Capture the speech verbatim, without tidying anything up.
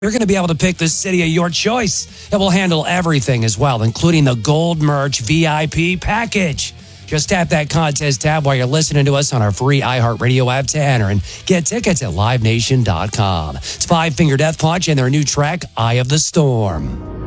you're going to be able to pick the city of your choice. It will handle everything as well, including the Gold Merch V I P package. Just tap that contest tab while you're listening to us on our free iHeartRadio app to enter and get tickets at live nation dot com. It's Five Finger Death Punch and their new track, Eye of the Storm.